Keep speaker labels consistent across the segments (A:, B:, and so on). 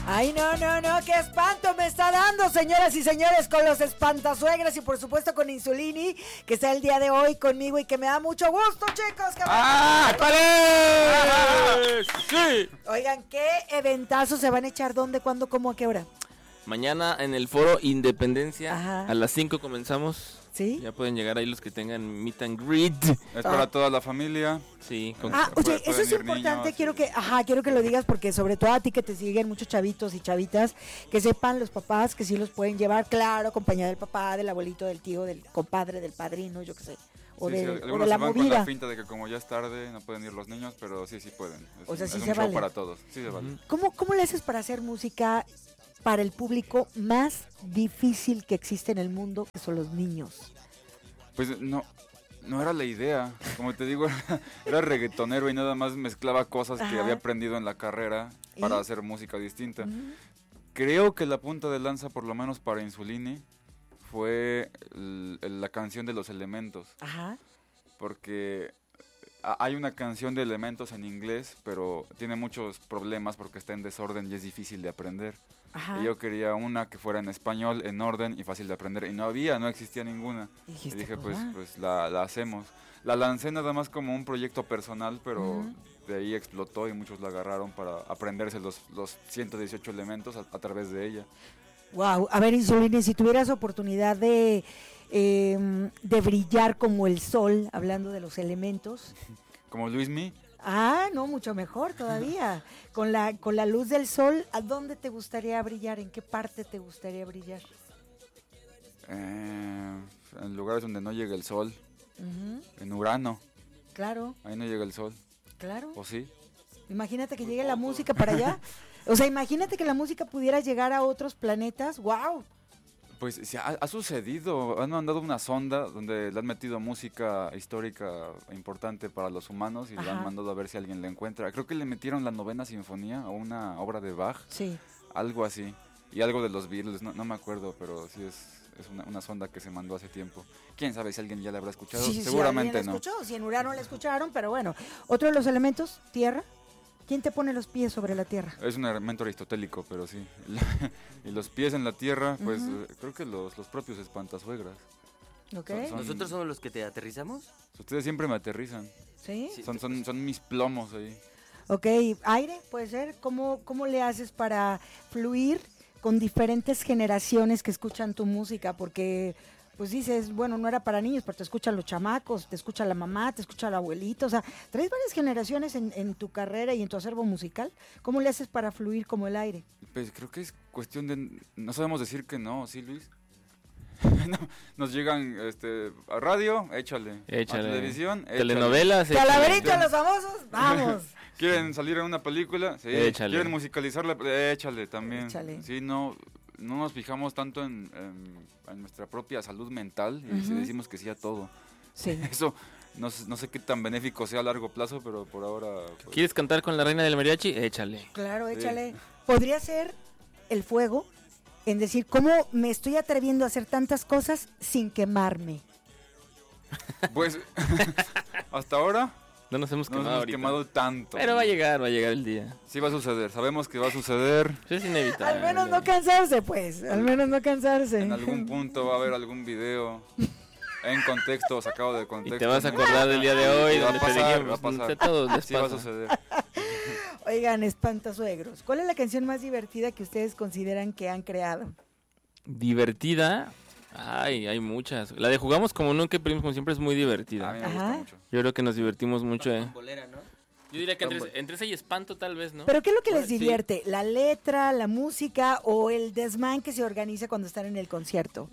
A: Ay, no, qué espanto me está dando, señoras y señores, con los espantasuegras y por supuesto con Insulini, que está el día de hoy conmigo y que me da mucho gusto, chicos.
B: ¿Cuál es? Sí.
A: Oigan, ¿qué eventazos se van a echar? ¿Dónde, cuándo, cómo, a qué hora?
B: Mañana en el Foro Independencia,
A: Ajá.
B: a las 5 comenzamos.
A: ¿Sí?
B: Ya pueden llegar ahí los que tengan meet and greet.
C: Es para toda la familia.
B: Sí.
A: Oye, eso es importante,
C: niños,
A: quiero que lo digas porque sobre todo a ti que te siguen muchos chavitos y chavitas, que sepan los papás que sí los pueden llevar, claro, acompañada del papá, del abuelito, del tío, del compadre, del padrino, yo qué sé. O de la
C: algunos se van con
A: movida.
C: la finta de que como ya es tarde no pueden ir los niños, pero sí pueden.
A: O sea, sí
C: es
A: se
C: un show
A: vale.
C: para todos. Sí se vale.
A: ¿Cómo le haces para hacer música para el público más difícil que existe en el mundo, que son los niños?
C: Pues no era la idea. Como te digo, era reggaetonero y nada más mezclaba cosas que había aprendido en la carrera para hacer música distinta. Creo que la punta de lanza, por lo menos para Insulini, fue la canción de los elementos.
A: Ajá.
C: Porque hay una canción de elementos en inglés, pero tiene muchos problemas porque está en desorden y es difícil de aprender.
A: Ajá.
C: Y yo quería una que fuera en español, en orden y fácil de aprender. Y no existía ninguna. Y dije, pues la hacemos. La lancé nada más como un proyecto personal, pero de ahí explotó y muchos la agarraron para aprenderse los 118 elementos a través de ella.
A: Wow, a ver, Insulini, si tuvieras oportunidad de brillar como el sol, hablando de los elementos.
C: Como Luismi.
A: No, mucho mejor todavía. Con la luz del sol, ¿a dónde te gustaría brillar? ¿En qué parte te gustaría brillar?
C: En lugares donde no llega el sol. En Urano.
A: Claro.
C: Ahí no llega el sol.
A: Claro.
C: ¿O sí?
A: Imagínate que llegue la música para allá. O sea, imagínate que la música pudiera llegar a otros planetas. ¡Wow!
C: Pues sí, ha sucedido. Han mandado una sonda donde le han metido música histórica importante para los humanos y le han mandado a ver si alguien la encuentra. Creo que le metieron la 9ª sinfonía a una obra de Bach.
A: Sí.
C: Algo así. Y algo de los Beatles, no me acuerdo, pero sí es una sonda que se mandó hace tiempo. ¿Quién sabe si alguien ya la habrá escuchado?
A: Sí,
C: Seguramente
A: alguien la
C: no.
A: escuchó, si en Urano la escucharon, pero bueno. Otro de los elementos, tierra. ¿Quién te pone los pies sobre la tierra?
C: Es un elemento aristotélico, pero sí. Y los pies en la tierra, pues creo que los propios espantasuegras.
A: Ok.
D: ¿Nosotros somos los que te aterrizamos?
C: Ustedes siempre me aterrizan.
A: ¿Sí?
C: Son mis plomos ahí.
A: Ok, aire, puede ser. ¿Cómo le haces para fluir con diferentes generaciones que escuchan tu música? Porque pues dices, bueno, no era para niños, pero te escuchan los chamacos, te escucha la mamá, te escucha el abuelito, o sea, traes varias generaciones en tu carrera y en tu acervo musical. ¿Cómo le haces para fluir como el aire?
C: Pues creo que es cuestión de... No sabemos decir que no, ¿sí, Luis? No, nos llegan a radio, échale. A televisión, échale.
B: Telenovelas,
A: Calaverito a los famosos, vamos.
C: ¿Quieren salir en una película? Sí.
B: Échale.
C: ¿Quieren musicalizarla? Échale también.
A: Échale.
C: Sí, no nos fijamos tanto en nuestra propia salud mental y si decimos que sí a todo.
A: Sí.
C: Eso no sé qué tan benéfico sea a largo plazo, pero por ahora... Pues...
B: ¿Quieres cantar con la reina del mariachi? Échale.
A: Claro, échale. Podría ser el fuego en decir, ¿cómo me estoy atreviendo a hacer tantas cosas sin quemarme?
C: Pues, hasta ahora...
B: No nos hemos
C: quemado tanto.
B: Pero va a llegar el día.
C: Sí va a suceder, sabemos que va a suceder.
B: Es inevitable.
A: Al menos no cansarse, pues. Al menos no cansarse.
C: En algún punto va a haber algún video en contexto, sacado de contexto.
B: Y te vas a acordar del día de hoy.
C: Va a
B: donde
C: pasar,
B: te
C: va a pasar.
B: Todos les
C: Sí va a
B: pasa.
C: suceder.
A: Oigan, espantasuegros, ¿cuál es la canción más divertida que ustedes consideran que han creado?
B: Divertida. Ay, hay muchas. La de Jugamos como nunca perdimos como siempre es muy divertida.
C: A mí me gusta mucho.
B: Yo creo que nos divertimos mucho.
D: Bolera, ¿no?
B: Yo diría que entre esa y Espanto tal vez, ¿no?
A: ¿Pero qué es lo que les
B: Sí.
A: divierte? ¿La letra, la música o el desmán que se organiza cuando están en el concierto?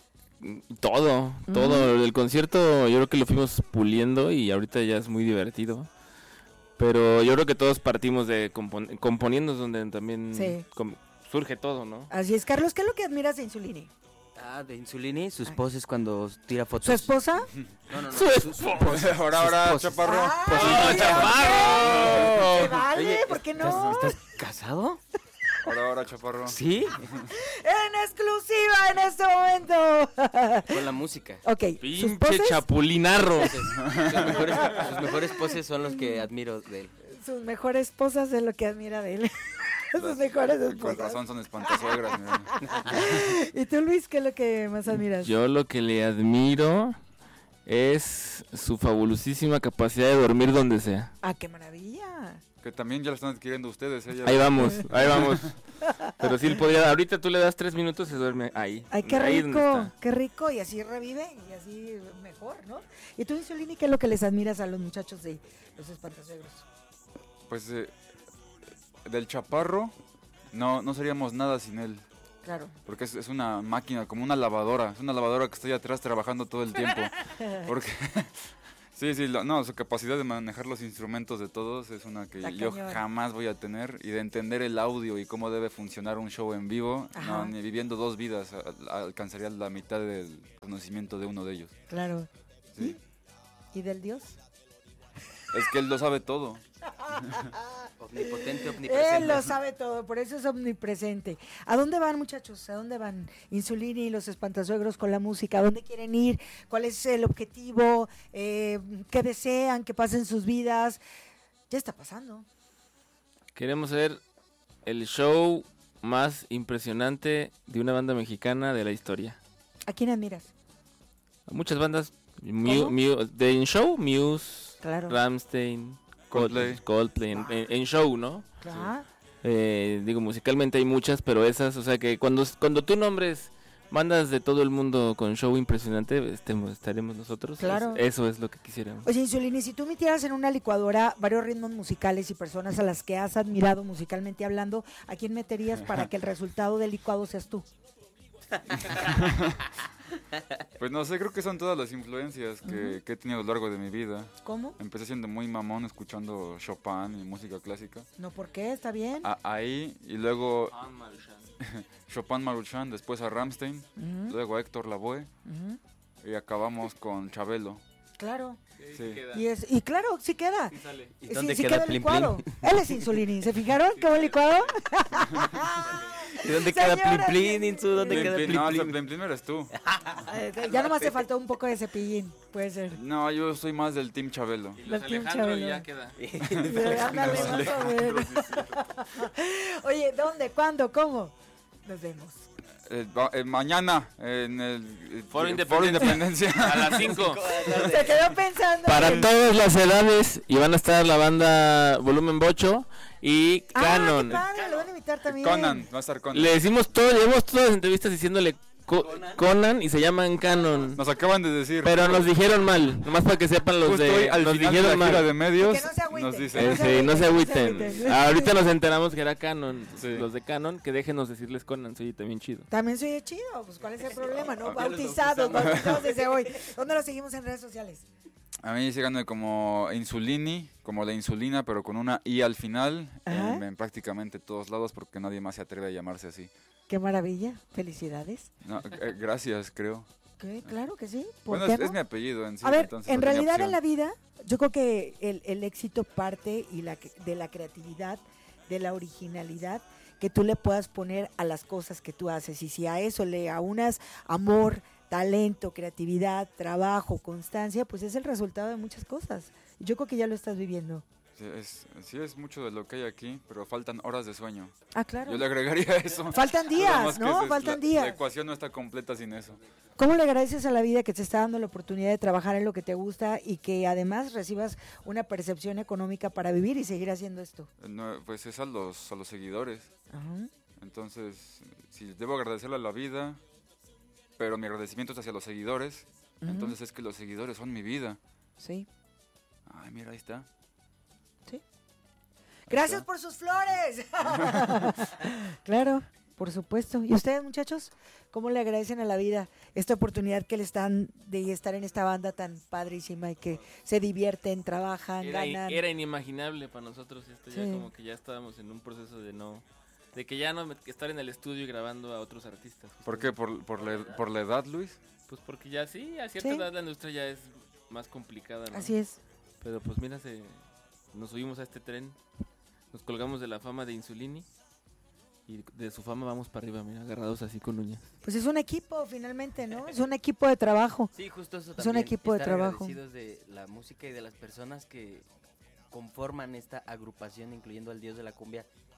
B: Todo. El concierto yo creo que lo fuimos puliendo y ahorita ya es muy divertido. Pero yo creo que todos partimos de componiendo, donde también surge todo, ¿no?
A: Así es, Carlos, ¿qué es lo que admiras de Insulini?
D: De Insulini, sus poses cuando tira fotos.
A: ¿Su esposa?
D: No.
B: Su esposa.
C: Ahora, Chaparro.
A: ¡Chaparro! ¿Se vale?
D: Oye,
A: ¿por qué no?
D: ¿Estás casado?
C: Ahora, Chaparro.
D: ¿Sí?
A: En exclusiva en este momento.
D: Con la música.
A: Ok, ¿sus
B: Pinche
A: poses?
B: chapulinarro.
D: Sus mejores poses son los que admiro de él.
A: Sus mejores posas es lo que admira de él. Sus mejores
C: Con
A: esposas.
C: razón son espantasuegras. Mira.
A: ¿Y tú, Luis, qué es lo que más admiras?
B: Yo lo que le admiro es su fabulosísima capacidad de dormir donde sea.
A: ¡Ah, qué maravilla!
C: Que también ya lo están adquiriendo ustedes.
B: Ahí vamos, ahí vamos. Pero sí, él podría, ahorita tú le das 3 minutos y se duerme ahí.
A: ¡Ay, qué
B: ahí donde
A: rico!
B: está.
A: ¡Qué rico! Y así revive y así mejor, ¿no? ¿Y tú, Insulini, qué es lo que les admiras a los muchachos de los espantasuegros?
C: Pues del Chaparro no seríamos nada sin él.
A: Claro.
C: Porque es una máquina, como una lavadora. Es una lavadora que está ahí atrás trabajando todo el tiempo. Porque sí, su capacidad de manejar los instrumentos de todos es una que
A: Está
C: yo
A: cañón.
C: jamás voy a tener. Y de entender el audio y cómo debe funcionar un show en vivo,
A: Ajá.
C: ni viviendo 2 vidas alcanzaría la mitad del conocimiento de uno de ellos.
A: Claro.
C: Sí.
A: ¿Y del Dios?
C: Es que él lo sabe todo.
D: Omnipotente, omnipresente.
A: Él lo sabe todo, por eso es omnipresente. ¿A dónde van, muchachos? ¿A dónde van Insulini y los espantasuegros con la música? ¿A dónde quieren ir? ¿Cuál es el objetivo? ¿Qué desean que pasen sus vidas? Ya está pasando.
B: Queremos ser el show más impresionante de una banda mexicana de la historia.
A: ¿A quién admiras?
B: Muchas bandas,
A: ¿Cómo?
B: de en show, Muse,
A: Claro.
B: Rammstein,
C: Coldplay.
B: Coldplay en show, ¿no?
A: Claro.
B: Digo, musicalmente hay muchas, pero esas, o sea que cuando tú nombres bandas de todo el mundo con show impresionante, estaremos nosotros.
A: Claro.
B: Eso es lo que quisiéramos.
A: Oye, Insulini, si tú metieras en una licuadora varios ritmos musicales y personas a las que has admirado musicalmente hablando, ¿a quién meterías para que el resultado del licuado seas tú?
C: Pues no sé, creo que son todas las influencias que he tenido a lo largo de mi vida.
A: ¿Cómo?
C: Empecé siendo muy mamón escuchando Chopin y música clásica.
A: No, ¿por qué? ¿Está bien?
C: Ahí, y luego Chopin, Maruchan, después a Rammstein,
A: Ujú,
C: luego a Héctor Lavoe
A: ujú.
C: y acabamos con Chabelo.
A: Claro.
C: Sí.
A: Y claro, sí queda.
D: ¿Y
A: Sí,
D: dónde
A: sí
D: queda
A: el
D: Plim
A: licuado. Él es Insulini. ¿Se fijaron? ¿Qué buen licuado?
D: ¿Y dónde queda Plim
A: Señoras,
D: Plim, Insu? ¿Dónde
C: Plim
D: queda
C: Plim,
D: Plim
C: no,
D: Plim?
C: Plim Plim eres tú.
A: Ya nomás te faltó un poco de cepillín. Puede ser.
C: No, yo soy más del Team Chabelo.
B: Y
A: los
B: los
A: Alejandro
B: Alejandro
A: y ya
B: ya queda.
A: Ándale, más o menos. Oye, ¿dónde? ¿Cuándo? ¿Cómo? Nos vemos.
C: Mañana en el
B: Foro
C: Independencia.
B: A las 5.
A: Se quedó pensando.
B: Para
A: en-
B: todas las edades, y van a estar la banda Volumen Bocho y Canon.
A: Qué padre, lo van a invitar también.
C: Conan, va a estar Conan.
B: Le decimos todo, llevamos todas las entrevistas diciéndole Conan y se llaman Canon.
C: Nos acaban de decir.
B: Pero nos dijeron mal, nomás para que sepan los
C: justo hoy
B: de...
C: al
B: Nos
C: final de
B: dijeron
C: la gira
B: mal.
C: de medios
A: Que no se agüiten,
C: nos
A: que
C: dicen.
B: Sí, no se agüiten.
A: agüiten.
B: Ahorita nos enteramos que era Canon.
C: Sí.
B: Los de Canon, que déjenos decirles Conan, soy también chido.
A: También soy chido, pues ¿cuál es el problema? ¿No? Bautizados desde hoy. ¿Dónde lo seguimos en redes sociales?
C: A mí síganme como Insulini, como la insulina, pero con una I al final,
A: Ajá.
C: en prácticamente todos lados, porque nadie más se atreve a llamarse así.
A: Qué maravilla, felicidades.
C: No, gracias, creo.
A: ¿Qué? Claro que sí. ¿Por
C: Bueno,
A: qué
C: es
A: no?
C: mi apellido en sí.
A: A ver,
C: entonces
A: en
C: no tenía
A: realidad
C: opción.
A: en la vida, yo creo que el éxito parte de la creatividad, de la originalidad que tú le puedas poner a las cosas que tú haces. Y si a eso le aunas amor, talento, creatividad, trabajo, constancia, pues es el resultado de muchas cosas. Yo creo que ya lo estás viviendo.
C: Sí, es mucho de lo que hay aquí, pero faltan horas de sueño.
A: Ah, claro.
C: Yo le agregaría eso.
A: Faltan
C: Nada
A: días,
C: más que
A: ¿no? Faltan días.
C: La ecuación no está completa sin eso.
A: ¿Cómo le agradeces a la vida que te está dando la oportunidad de trabajar en lo que te gusta y que además recibas una percepción económica para vivir y seguir haciendo esto?
C: No, pues es a los seguidores.
A: Ajá.
C: Entonces, si debo agradecerle a la vida, pero mi agradecimiento es hacia los seguidores,
A: Ujú.
C: entonces es que los seguidores son mi vida.
A: Sí.
C: Ay, mira, ahí está.
A: Gracias por sus flores. Claro, por supuesto. ¿Y ustedes, muchachos? ¿Cómo le agradecen a la vida esta oportunidad que les dan de estar en esta banda tan padrísima y que se divierten, trabajan, ganan?
B: Era inimaginable para nosotros esto, ya
A: Sí.
B: como que ya estábamos en un proceso de que ya no estar en el estudio y grabando a otros artistas.
C: ¿Por qué? ¿Por la edad, Luis?
B: Pues porque ya sí, a cierta
A: Sí.
B: edad la industria ya es más complicada, ¿no?
A: Así es.
B: Pero pues mira, nos subimos a este tren, nos colgamos de la fama de Insulini y de su fama vamos para arriba, mira, agarrados así con uñas.
A: Pues es un equipo finalmente, ¿no? Es un equipo de trabajo.
D: Sí, justo eso
A: Es un
D: también,
A: equipo de
D: estar
A: trabajo.
D: agradecidos de la música y de las personas que conforman esta agrupación, incluyendo al Dios de la Cumbia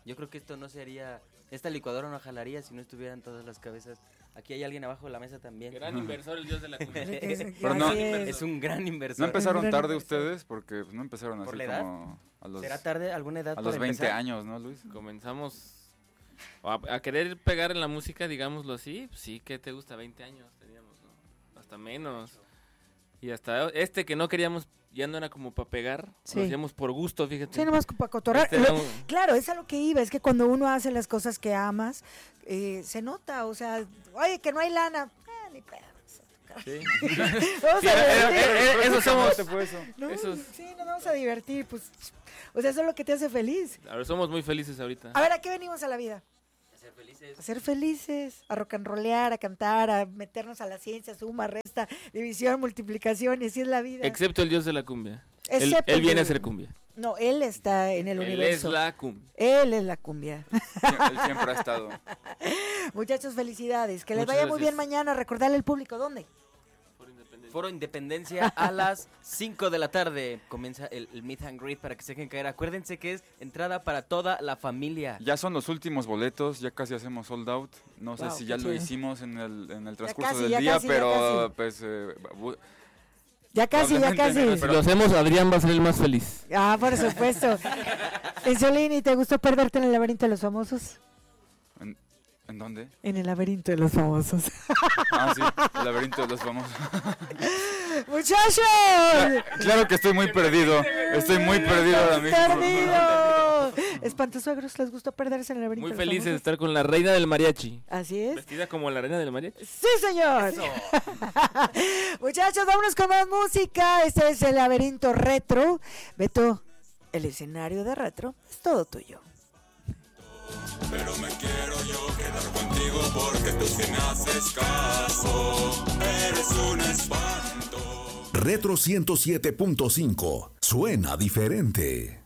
D: Yo creo que esto no sería, esta licuadora no jalaría si no estuvieran todas las cabezas. Aquí hay alguien abajo de la mesa también.
B: Gran inversor, el dios de la cumbia.
C: Pero no,
D: Es un gran inversor.
C: ¿No empezaron tarde ustedes? Porque no empezaron así
D: ¿Por la edad?
C: como a los,
D: ¿Será tarde alguna edad
C: a
D: para
C: los 20
D: empezar?
C: años, ¿no, Luis?
B: Comenzamos a querer pegar en la música, digámoslo así. Pues sí, ¿qué te gusta? 20 años teníamos, ¿no? Hasta menos. Y hasta que no queríamos, ya no era como para pegar,
A: Sí.
B: lo hacíamos por gusto, fíjate.
A: Sí, nomás para cotorrar. Claro, es a lo que iba, es que cuando uno hace las cosas que amas, se nota, o sea, oye, que no hay lana, ni pedo.
B: Sí.
A: Vamos
B: Sí,
A: a divertir.
B: eso somos.
A: No,
B: esos-
A: sí, nos vamos a divertir, pues, o sea, eso es lo que te hace feliz.
B: Ahora somos muy felices ahorita.
A: A ver, ¿a qué venimos a la vida?
D: Ser felices.
A: A ser felices, a rock and rollear, a cantar, a meternos a la ciencia, suma, resta, división, multiplicación, y así es la vida.
B: Excepto el dios de la cumbia.
A: Excepto
B: Él
A: el
B: viene a
A: dios-
B: ser cumbia.
A: No, él está en el
B: Él es
A: universo.
B: la cumbia.
A: Él es la cumbia.
C: Él siempre ha estado.
A: Muchachos, felicidades. Que les
B: Muchas
A: vaya muy bien
B: gracias.
A: mañana. Recordarle al público, ¿dónde?
D: Foro Independencia a las 5 de la tarde. Comienza el Meet and Greet para que se dejen caer. Acuérdense que es entrada para toda la familia.
C: Ya son los últimos boletos, ya casi hacemos sold out. No sé
A: Wow,
C: si
A: qué
C: ya lo
A: chido.
C: hicimos en el transcurso
A: casi,
C: del
A: ya
C: día,
A: casi, ya
C: pero
A: casi.
C: pues
A: Ya casi, ya
C: Probablemente
A: casi.
B: Si lo hacemos, Adrián va a ser el más feliz.
A: Ah, por supuesto. Insolini, ¿te gustó perderte en el laberinto de los famosos?
C: ¿En dónde?
A: En el laberinto de los famosos.
C: Ah, sí, el laberinto de los famosos.
A: ¡Muchachos!
C: Claro que estoy muy perdido. Estoy muy perdido ahora mismo.
A: ¡Perdido! Espantosuegros, ¿les gustó perderse en el laberinto
B: Muy
A: de los
B: felices de
A: famosos?
B: estar con la reina del mariachi.
A: Así es.
B: Vestida como la reina del mariachi.
A: ¡Sí, señor! Muchachos, vámonos con más música. Este es el laberinto retro. Beto, el escenario de retro es todo tuyo.
E: Pero me quiero yo quedar contigo porque tú sí me haces caso. Eres un espanto.
F: Retro 107.5. Suena diferente.